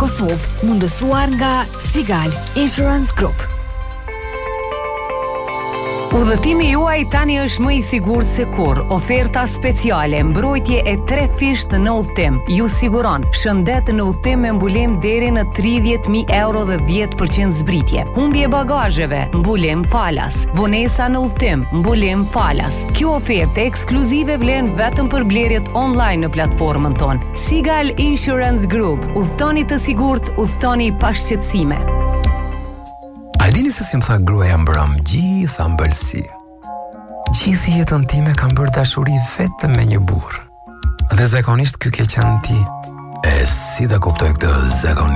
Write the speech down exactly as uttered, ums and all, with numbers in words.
Kosovë, mundësuar nga Sigal Insurance Group. Udhëtimi juaj tani është më i sigurt se kur. Oferta speciale, mbrojtje e tre fisht në udhëtim. Ju siguron shëndet në udhëtim me mbulim deri në tridhjetë mijë euro dhe dhjetë përqind zbritje. Humbje bagazheve, mbulim falas. Vonesa në udhëtim, mbulim falas. Kjo ofertë ekskluzive vlen vetëm për blerjet online në platformën tonë. Sigal Insurance Group. Udhëtoni të sigurt, udhëtoni pa shqetësime. A dini se si më tha gruaja mbrëm gjitha mbëlsi. Gjithë jetën time kam bërë dashuri vetëm me një burr. Dhe zakonisht ky ke qenë ti. E si ta kuptoj këtë zakonisht?